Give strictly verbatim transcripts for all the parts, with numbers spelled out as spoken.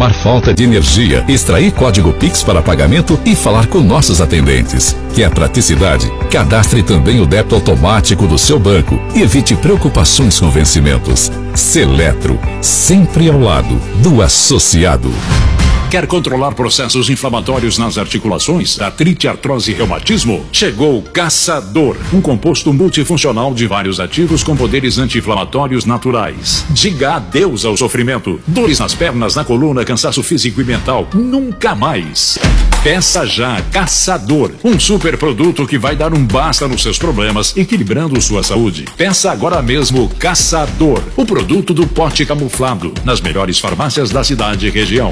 reclamar falta de energia, extrair código Pix para pagamento e falar com nossos atendentes. Quer praticidade? Cadastre também o débito automático do seu banco e evite preocupações com vencimentos. Seletro, sempre ao lado do associado. Quer controlar processos inflamatórios nas articulações, artrite, artrose e reumatismo? Chegou o Caçador, um composto multifuncional de vários ativos com poderes anti-inflamatórios naturais. Diga adeus ao sofrimento. Dores nas pernas, na coluna, cansaço físico e mental. Nunca mais. Peça já Caçador, um super produto que vai dar um basta nos seus problemas, equilibrando sua saúde. Peça agora mesmo Caçador, o produto do pote camuflado, nas melhores farmácias da cidade e região.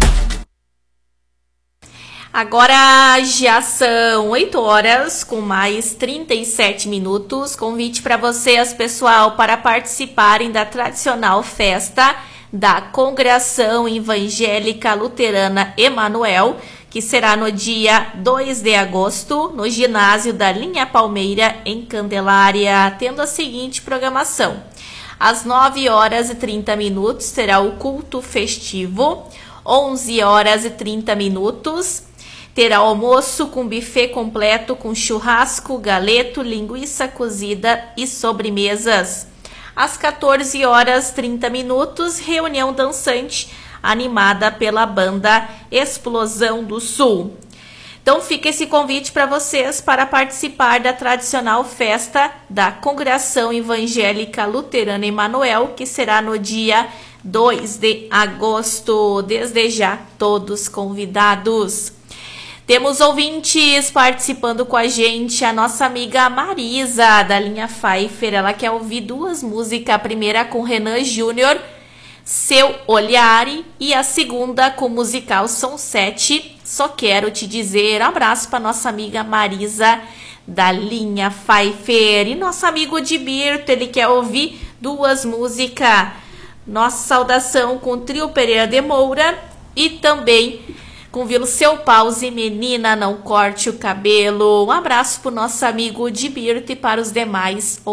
Agora já são oito horas com mais trinta e sete minutos. Convite para vocês, pessoal, para participarem da tradicional festa da Congregação Evangélica Luterana Emanuel, que será no dia dois de agosto, no ginásio da Linha Palmeira, em Candelária, tendo a seguinte programação. Às nove horas e trinta minutos terá o culto festivo, onze horas e trinta minutos terá almoço com buffet completo com churrasco, galeto, linguiça cozida e sobremesas. Às quatorze horas e trinta minutos, reunião dançante animada pela banda Explosão do Sul. Então fica esse convite para vocês para participar da tradicional festa da Congregação Evangélica Luterana Emanuel, que será no dia dois de agosto. Desde já, todos convidados. Temos ouvintes participando com a gente, a nossa amiga Marisa, da linha Pfeiffer. Ela quer ouvir duas músicas, a primeira com Renan Júnior, Seu Olhar, e a segunda com o musical São Sete, Só Quero Te Dizer. Um abraço para nossa amiga Marisa, da linha Pfeiffer. E nosso amigo Dibirto, ele quer ouvir duas músicas. Nossa saudação com o Trio Pereira de Moura e também com Vilo Seu Pause, Menina Não Corte o Cabelo. Um abraço para o nosso amigo Dibirto e para os demais